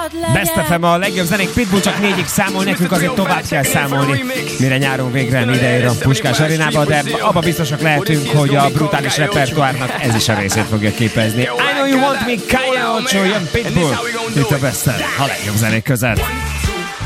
Best FM a legjobb zenék, Pitbull csak 4-ig számol, nekünk azért tovább kell számolni, mire nyáron végre ideér a Puskás Arénába, de abba biztosak lehetünk, hogy a brutális repertoárnak ez is a részét fogja képezni. I Know You Want Me, Kaya Ocho, jön Pitbull, itt a Best FM, a legjobb zenék között.